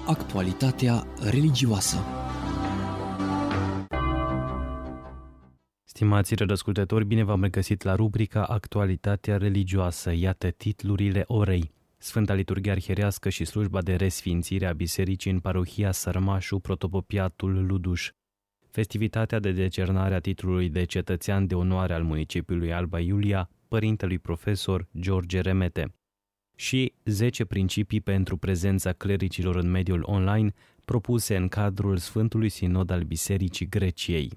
Actualitatea religioasă. Stimați radioascultători, bine v-am regăsit la rubrica Actualitatea religioasă. Iată titlurile orei. Sfânta Liturghie Arhierească și slujba de resfințire a bisericii în parohia Sărmașu, protopopiatul Luduș. Festivitatea de decernare a titlului de cetățean de onoare al municipiului Alba Iulia, părintelui profesor George Remete. Și 10 principii pentru prezența clericilor în mediul online, propuse în cadrul Sfântului Sinod al Bisericii Greciei.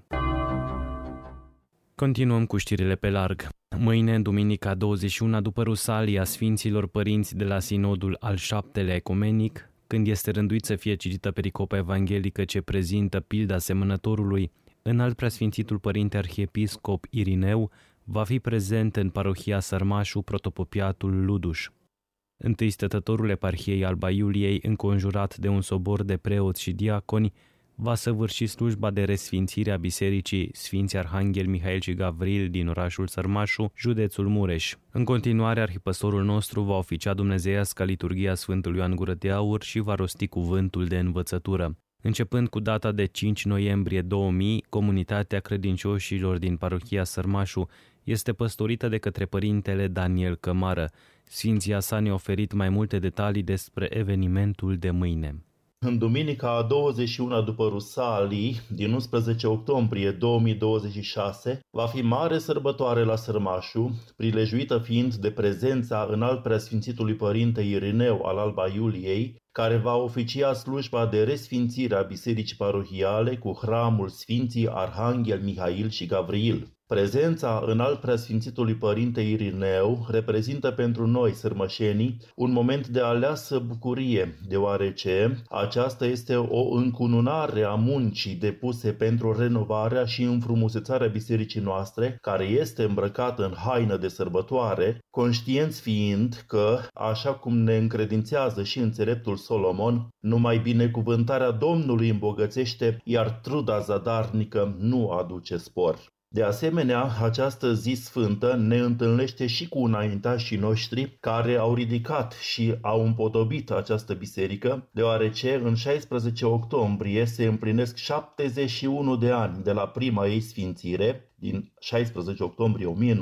Continuăm cu știrile pe larg. Mâine, în duminica 21 după Rusalii a Sfinților Părinți de la Sinodul al VII-lea Ecumenic, când este rânduit să fie citită pericopa evanghelică ce prezintă pilda semănătorului, Înalt Preasfințitul Părinte Arhiepiscop Irineu va fi prezent în parohia Sărmașu, protopopiatul Luduș. Întâi stătătorul eparhiei Alba Iuliei, înconjurat de un sobor de preoți și diaconi, va săvârși slujba de resfințire a bisericii Sfinții Arhanghel Mihail și Gavril din orașul Sărmașu, județul Mureș. În continuare, arhipăstorul nostru va oficia dumnezeiasca liturghia Sfântului Ioan Gură de Aur și va rosti cuvântul de învățătură. Începând cu data de 5 noiembrie 2000, comunitatea credincioșilor din parohia Sărmașu este păstorită de către părintele Daniel Cămară. Sfinția sa ne-a oferit mai multe detalii despre evenimentul de mâine. În duminica a 21 după Rusalii, din 11 octombrie 2026, va fi mare sărbătoare la Sărmașu, prilejuită fiind de prezența Înalt Preasfințitului Părinte Irineu al Alba Iuliei, care va oficia slujba de resfințire a bisericii parohiale cu hramul Sfinții Arhanghel Mihail și Gavril. Prezența Înalt Preasfințitului Părinte Irineu reprezintă pentru noi, sărmășenii, un moment de aleasă bucurie, deoarece aceasta este o încununare a muncii depuse pentru renovarea și înfrumusețarea bisericii noastre, care este îmbrăcată în haină de sărbătoare, conștienți fiind că, așa cum ne încredințează și înțeleptul Solomon, numai binecuvântarea Domnului îmbogățește, iar truda zadarnică nu aduce spor. De asemenea, această zi sfântă ne întâlnește și cu înaintașii noștri care au ridicat și au împodobit această biserică, deoarece în 16 octombrie se împlinesc 71 de ani de la prima ei sfințire, din 16 octombrie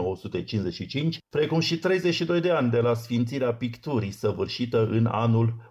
1955, precum și 32 de ani de la sfințirea picturii săvârșită în anul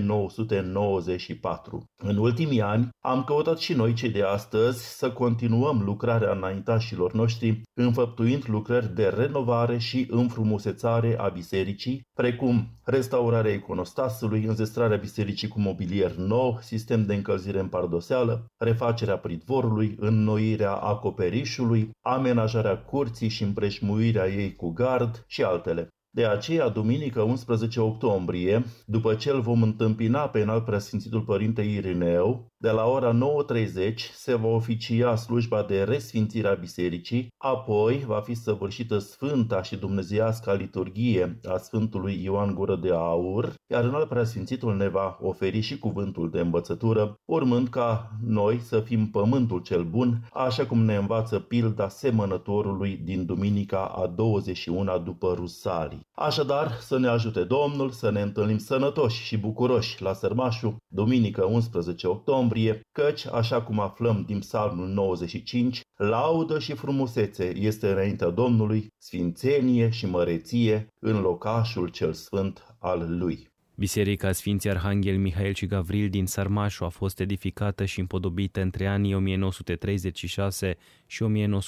1994. În ultimii ani am căutat și noi, cei de astăzi, să continuăm lucrarea înaintașilor noștri, înfăptuind lucrări de renovare și înfrumusețare a bisericii, precum restaurarea iconostasului, înzestrarea bisericii cu mobilier nou, sistem de încălzire în pardoseală, refacerea pridvorului, înnoirea acoperișului, amenajarea curții și împrejmuirea ei cu gard și altele. De aceea, duminică 11 octombrie, după ce îl vom întâmpina pe Înalt Preasfințitul Părinte Irineu, de la ora 9:30 se va oficia slujba de resfințire a bisericii, apoi va fi săvârșită sfânta și dumnezeiasca liturghie a Sfântului Ioan Gură de Aur, iar Înalt Preasfințitul ne va oferi și cuvântul de învățătură, urmând ca noi să fim pământul cel bun, așa cum ne învață pilda semănătorului din duminica a 21 după Rusalii. Așadar, să ne ajute Domnul să ne întâlnim sănătoși și bucuroși la Sărmașu, duminică 11 octombrie, căci, așa cum aflăm din Psalmul 95, laudă și frumusețe este înaintea Domnului, sfințenie și măreție în locașul cel sfânt al Lui. Biserica Sfinții Arhanghel Mihail și Gavril din Sărmașu a fost edificată și împodobită între anii 1936 și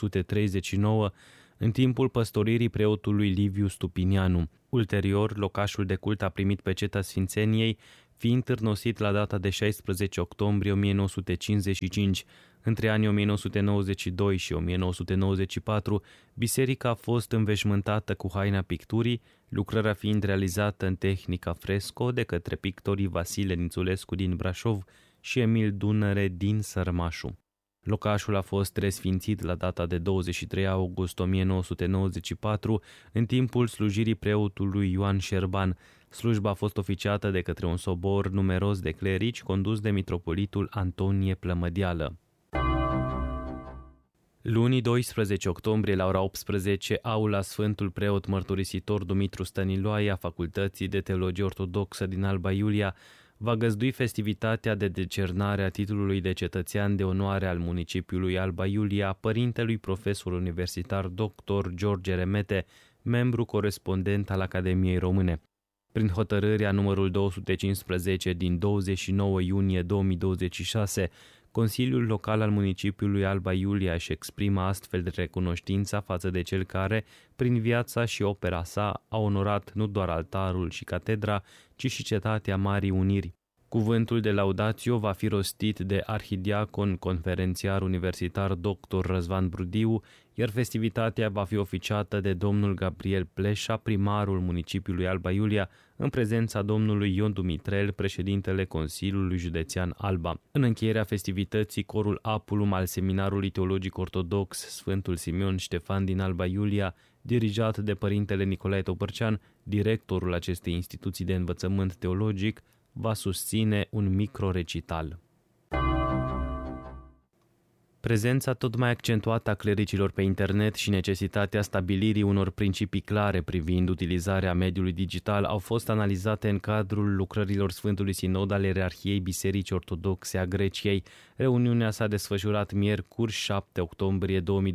1939, în timpul păstoririi preotului Liviu Stupinianu. Ulterior, locașul de cult a primit peceta sfințeniei, fiind târnosit la data de 16 octombrie 1955. Între anii 1992 și 1994, biserica a fost înveșmântată cu haina picturii, lucrarea fiind realizată în tehnica fresco de către pictorii Vasile Nițulescu din Brașov și Emil Dunăre din Sărmașu. Locașul a fost resfințit la data de 23 august 1994, în timpul slujirii preotului Ioan Șerban. Slujba a fost oficiată de către un sobor numeros de clerici condus de mitropolitul Antonie Plămădeală. Luni 12 octombrie la ora 18, aula Sfântul Preot Mărturisitor Dumitru Stăniloae a Facultății de Teologie Ortodoxă din Alba Iulia va găzdui festivitatea de decernare a titlului de cetățean de onoare al municipiului Alba Iulia părintelui profesor universitar dr. George Remete, membru corespondent al Academiei Române. Prin hotărârea numărul 215 din 29 iunie 2026, Consiliul Local al municipiului Alba Iulia își exprimă astfel de recunoștința față de cel care, prin viața și opera sa, a onorat nu doar altarul și catedra, ci și cetatea Marii Uniri. Cuvântul de laudatio va fi rostit de arhidiacon conferențiar universitar dr. Răzvan Brudiu, iar festivitatea va fi oficiată de domnul Gabriel Pleșa, primarul municipiului Alba Iulia, în prezența domnului Ion Dumitrel, președintele Consiliului Județean Alba. În încheierea festivității, corul Apulum al Seminarului Teologic Ortodox Sfântul Simeon Ștefan din Alba Iulia, dirijat de părintele Nicolae Topărcean, directorul acestei instituții de învățământ teologic, va susține un microrecital. Prezența tot mai accentuată a clericilor pe internet și necesitatea stabilirii unor principii clare privind utilizarea mediului digital au fost analizate în cadrul lucrărilor Sfântului Sinod al Ierarhiei Bisericii Ortodoxe a Greciei. Reuniunea s-a desfășurat miercuri 7 octombrie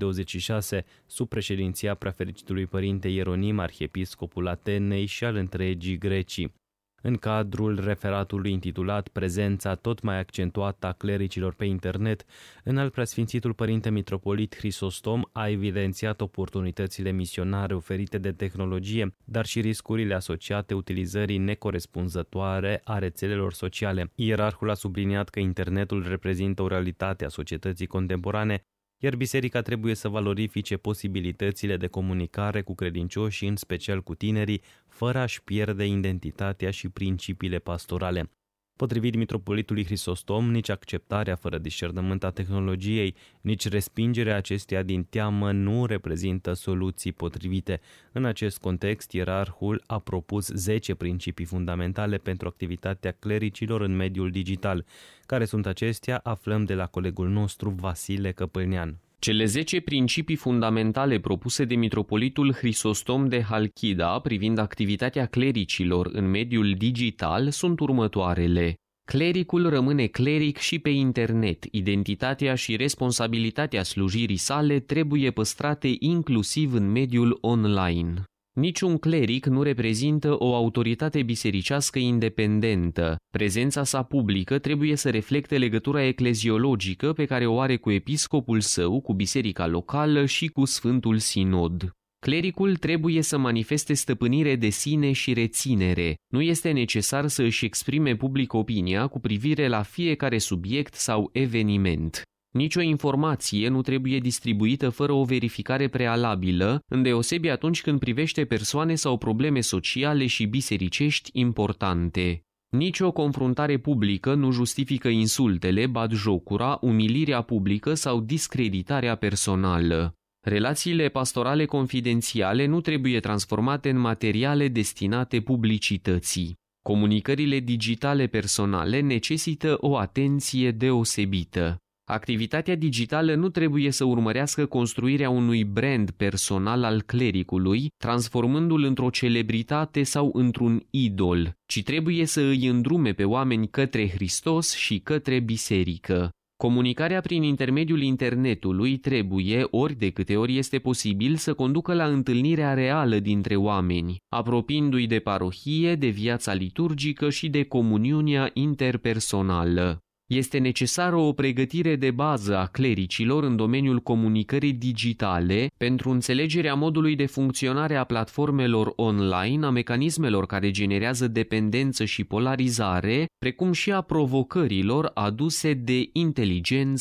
2026 sub președinția Preafericitului Părinte Ieronim, arhiepiscopul Atenei și al întregii Grecii. În cadrul referatului intitulat Prezența tot mai accentuată a clericilor pe internet, înalt preasfințitul Părinte Mitropolit Hristostom a evidențiat oportunitățile misionare oferite de tehnologie, dar și riscurile asociate utilizării necorespunzătoare a rețelelor sociale. Ierarhul a subliniat că internetul reprezintă o realitate a societății contemporane, iar biserica trebuie să valorifice posibilitățile de comunicare cu credincioșii, în special cu tinerii, fără a-și pierde identitatea și principiile pastorale. Potrivit mitropolitului Hristostom, nici acceptarea fără discernământ a tehnologiei, nici respingerea acesteia din teamă nu reprezintă soluții potrivite. În acest context, ierarhul a propus 10 principii fundamentale pentru activitatea clericilor în mediul digital. Care sunt acestea, aflăm de la colegul nostru Vasile Căpâlnean. Cele 10 principii fundamentale propuse de mitropolitul Hristostom de Halkida privind activitatea clericilor în mediul digital sunt următoarele. Clericul rămâne cleric și pe internet. Identitatea și responsabilitatea slujirii sale trebuie păstrate inclusiv în mediul online. Niciun cleric nu reprezintă o autoritate bisericească independentă. Prezența sa publică trebuie să reflecte legătura ecleziologică pe care o are cu episcopul său, cu biserica locală și cu Sfântul Sinod. Clericul trebuie să manifeste stăpânire de sine și reținere. Nu este necesar să își exprime public opinia cu privire la fiecare subiect sau eveniment. Nicio informație nu trebuie distribuită fără o verificare prealabilă, îndeosebi atunci când privește persoane sau probleme sociale și bisericești importante. Nicio confruntare publică nu justifică insultele, batjocura, umilirea publică sau discreditarea personală. Relațiile pastorale confidențiale nu trebuie transformate în materiale destinate publicității. Comunicările digitale personale necesită o atenție deosebită. Activitatea digitală nu trebuie să urmărească construirea unui brand personal al clericului, transformându-l într-o celebritate sau într-un idol, ci trebuie să îi îndrume pe oameni către Hristos și către biserică. Comunicarea prin intermediul internetului trebuie, ori de câte ori este posibil, să conducă la întâlnirea reală dintre oameni, apropiindu-i de parohie, de viața liturgică și de comuniunea interpersonală. Este necesară o pregătire de bază a clericilor în domeniul comunicării digitale pentru înțelegerea modului de funcționare a platformelor online, a mecanismelor care generează dependență și polarizare, precum și a provocărilor aduse de inteligență